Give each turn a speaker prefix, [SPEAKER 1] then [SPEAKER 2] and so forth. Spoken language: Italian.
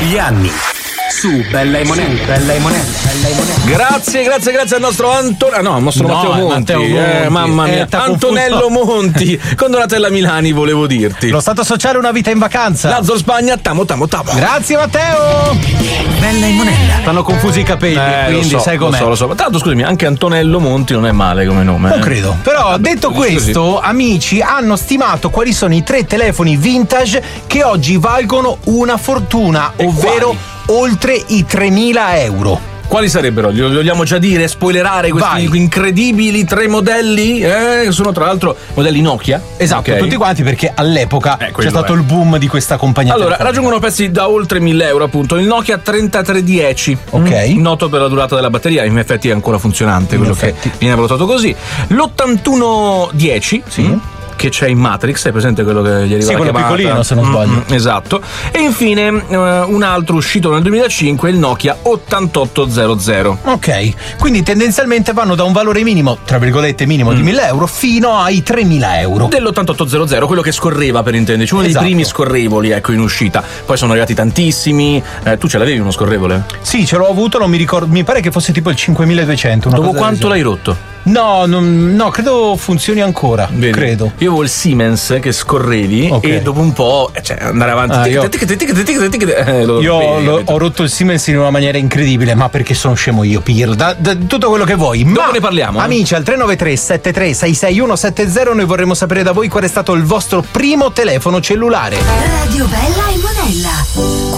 [SPEAKER 1] Gli anni su Bella e Monella.
[SPEAKER 2] Grazie al nostro Matteo Monti. Mamma mia, Antonello Monti con Donatella Milani, volevo dirti.
[SPEAKER 3] Lo Stato Sociale, una vita in vacanza.
[SPEAKER 2] Lazzo Spagna, tamo.
[SPEAKER 3] Grazie Matteo.
[SPEAKER 1] Bella e Monella.
[SPEAKER 3] Stanno confusi i capelli, quindi sai com'è.
[SPEAKER 2] Lo so. Tra l'altro, scusami, anche Antonello Monti non è male come nome.
[SPEAKER 3] Non credo. Però detto questo, amici hanno stimato quali sono i 3 telefoni vintage che oggi valgono una fortuna, ovvero oltre i 3.000 euro.
[SPEAKER 2] Quali sarebbero? Li vogliamo già dire? Spoilerare questi incredibili 3 modelli? Che sono tra l'altro modelli Nokia.
[SPEAKER 3] Esatto,
[SPEAKER 2] okay.
[SPEAKER 3] Tutti quanti, perché all'epoca c'è stato il boom di questa compagnia.
[SPEAKER 2] Allora, raggiungono prezzi da oltre 1.000 euro, appunto. Il Nokia 3310.
[SPEAKER 3] Ok.
[SPEAKER 2] Noto per la durata della batteria, in effetti è ancora funzionante, quello che viene valutato così. L'8110. Sì. Che c'è in Matrix, hai presente quello che gli arriva la
[SPEAKER 3] quello
[SPEAKER 2] chiamata?
[SPEAKER 3] Piccolino, se non sbaglio.
[SPEAKER 2] Esatto. E infine un altro uscito nel 2005, il Nokia 8800.
[SPEAKER 3] Ok, quindi tendenzialmente vanno da un valore minimo, tra virgolette minimo, di 1.000 euro fino ai 3.000 euro.
[SPEAKER 2] Dell'8800, quello che scorreva, per intenderci, uno dei primi scorrevoli, ecco, in uscita. Poi sono arrivati tantissimi. Tu ce l'avevi uno scorrevole?
[SPEAKER 3] Sì, ce l'ho avuto, non mi ricordo, mi pare che fosse tipo il 5200.
[SPEAKER 2] Dopo quanto l'hai rotto?
[SPEAKER 3] No, credo funzioni ancora.
[SPEAKER 2] Vedi?
[SPEAKER 3] Credo.
[SPEAKER 2] Io avevo il Siemens che scorrevi e dopo un po', andare avanti.
[SPEAKER 3] Io ho rotto il Siemens in una maniera incredibile, ma perché sono scemo io, Pir. Da tutto quello che vuoi.
[SPEAKER 2] Dopo ne parliamo.
[SPEAKER 3] Amici, al 393 73 66170 noi vorremmo sapere da voi qual è stato il vostro primo telefono cellulare.
[SPEAKER 4] Radio Bella e Monella.